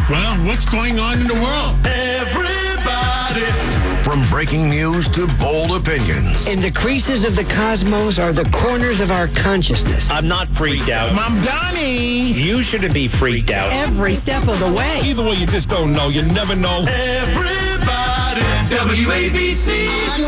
Well, what's going on in the world? Everybody. From breaking news to bold opinions. And the creases of the cosmos are the corners of our consciousness. I'm not freaked out. I'm Donnie. You shouldn't be freaked out. Every step of the way. Either way, you just don't know. You never know. Everybody. WABC.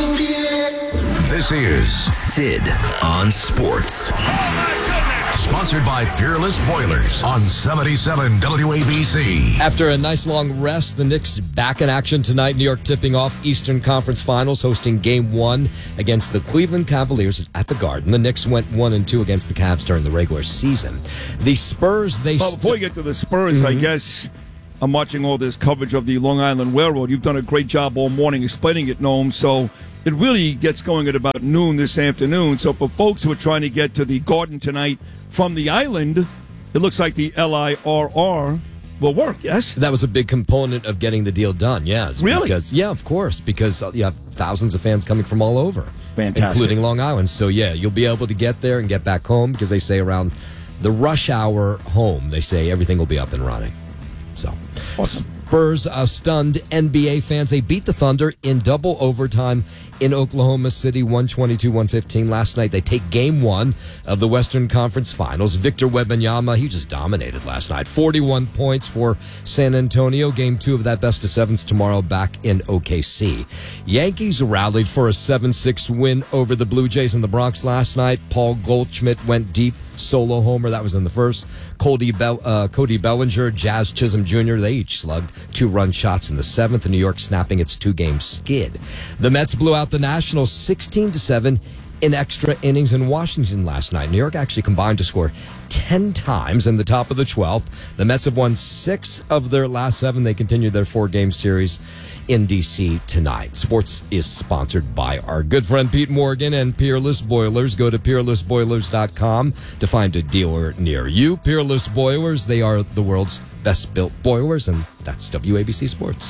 This is Sid on Sports. Sponsored by Peerless Boilers on 77 WABC. After a nice long rest, the Knicks back in action tonight. New York tipping off Eastern Conference Finals, hosting Game 1 against the Cleveland Cavaliers at the Garden. The Knicks went 1-2 against the Cavs during the regular season. The Spurs, before you get to the Spurs, I guess I'm watching all this coverage of the Long Island Railroad. You've done a great job all morning explaining it, Noam. So it really gets going at about noon this afternoon. So for folks who are trying to get to the Garden tonight from the island, it looks like the LIRR will work, yes? That was a big component of getting the deal done, yes. Really? Because, yeah, of course, because you have thousands of fans coming from all over. Fantastic. Including Long Island. So, yeah, you'll be able to get there and get back home because they say around the rush hour home, they say everything will be up and running. So, awesome. Spurs stunned NBA fans. They beat the Thunder in double overtime in Oklahoma City, 122-115 last night. They take Game 1 of the Western Conference Finals. Victor Wembanyama, he just dominated last night. 41 points for San Antonio. Game 2 of that best-of-sevens tomorrow back in OKC. Yankees rallied for a 7-6 win over the Blue Jays in the Bronx last night. Paul Goldschmidt went deep. Solo homer, that was in the first. Cody Bellinger, Jazz Chisholm Jr., they each slugged 2-run shots in the seventh. And New York snapping its 2-game skid. The Mets blew out the Nationals 16-7 in extra innings in Washington last night. New York actually combined to score 10 times in the top of the 12th. The Mets have won 6 of their last 7. They continued their 4-game series in D.C. tonight. Sports is sponsored by our good friend Pete Morgan and Peerless Boilers. Go to peerlessboilers.com to find a dealer near you. Peerless Boilers, they are the world's best-built boilers, and that's WABC Sports.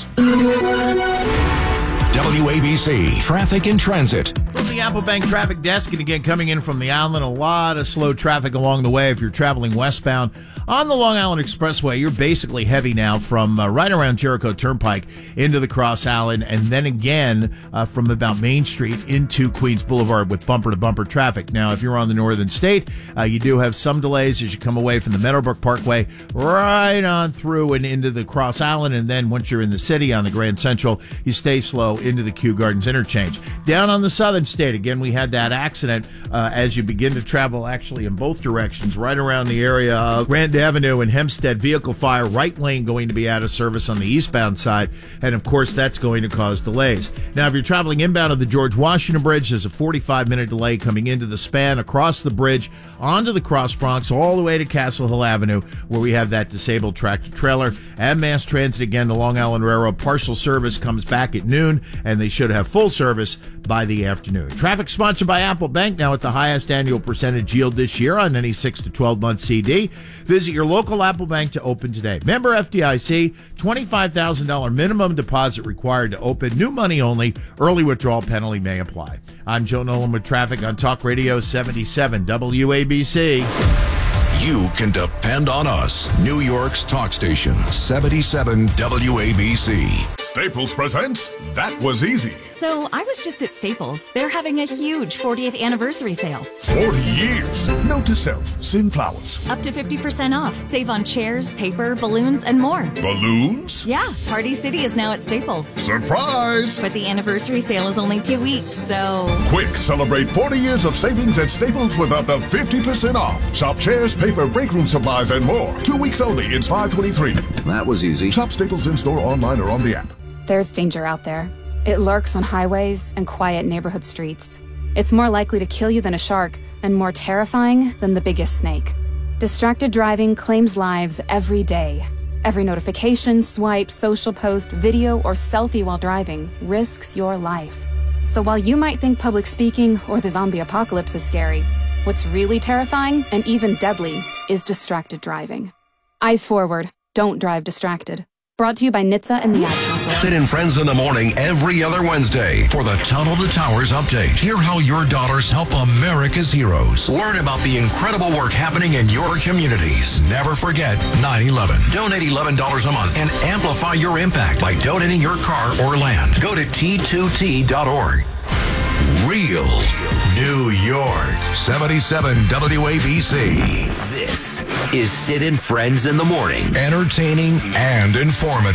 WABC Traffic and Transit. From the Apple Bank Traffic Desk, and again, coming in from the island, a lot of slow traffic along the way if you're traveling westbound. On the Long Island Expressway, you're basically heavy now from right around Jericho Turnpike into the Cross Island, and then again from about Main Street into Queens Boulevard with bumper-to-bumper traffic. Now, if you're on the Northern State, you do have some delays as you come away from the Meadowbrook Parkway right on through and into the Cross Island, and then once you're in the city on the Grand Central, you stay slow into the Kew Gardens interchange. Down on the Southern State, again, we had that accident as you begin to travel actually in both directions, right around the area of Grand Avenue and Hempstead. Vehicle fire, right lane going to be out of service on the eastbound side, and of course that's going to cause delays. Now, if you're traveling inbound of the George Washington Bridge, there's a 45-minute delay coming into the span across the bridge onto the Cross Bronx all the way to Castle Hill Avenue, where we have that disabled tractor trailer. And mass transit, again, the Long Island Railroad partial service comes back at noon, and they should have full service by the afternoon. Traffic sponsored by Apple Bank, now at the highest annual percentage yield this year on any 6 to 12-month CD. Visit your local Apple Bank to open today. Member FDIC, $25,000 minimum deposit required to open. New money only. Early withdrawal penalty may apply. I'm Joe Nolan with traffic on Talk Radio 77 WABC. You can depend on us. New York's talk station, 77 WABC. Staples presents That Was Easy. So I was just at Staples. They're having a huge 40th anniversary sale. 40 years. Note to self, send flowers. Up to 50% off. Save on chairs, paper, balloons, and more. Balloons? Yeah, Party City is now at Staples. Surprise! But the anniversary sale is only 2 weeks, so... Quick, celebrate 40 years of savings at Staples with up to 50% off. Shop chairs, paper, break room supplies, and more. 2 weeks only. It's 5/23. That was easy. Shop Staples in-store, online, or on the app. There's danger out there. It lurks on highways and quiet neighborhood streets. It's more likely to kill you than a shark, and more terrifying than the biggest snake. Distracted driving claims lives every day. Every notification, swipe, social post, video, or selfie while driving risks your life. So while you might think public speaking or the zombie apocalypse is scary, what's really terrifying and even deadly is distracted driving. Eyes forward. Don't drive distracted. Brought to you by NHTSA and the Ad Council. Sid and Friends in the Morning every other Wednesday for the Tunnel to Towers update. Hear how your daughters help America's heroes. Learn about the incredible work happening in your communities. Never forget 9/11. Donate $11 a month and amplify your impact by donating your car or land. Go to T2T.org. Real New York. 77 WABC. This is Sid and Friends in the Morning. Entertaining and informative.